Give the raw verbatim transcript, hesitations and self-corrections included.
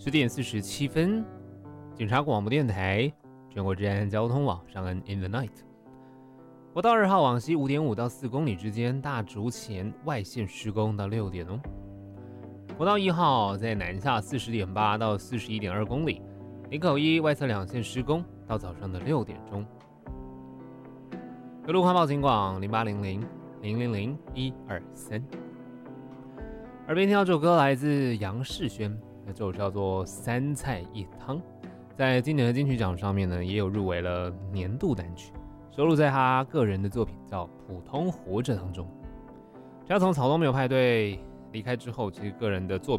十点四十七分，警察广播电台全国治安交通网上恩 in the night。国道二号往西五点五到四公里之间，大竹前外线施工到六点哦。国道一号在南下四十点八到四十一点二公里，林口一外侧两线施工到早上的六点钟。有路况报警广零八零零零零零一二三。耳边听到这首歌来自杨世轩，那这首叫做《三菜一汤》，在今年的金曲奖上面呢，也有入围了年度单曲，收录在他个人的作品叫《普通活着》当中。只要从草东没有派对离开之后，其实个人的作品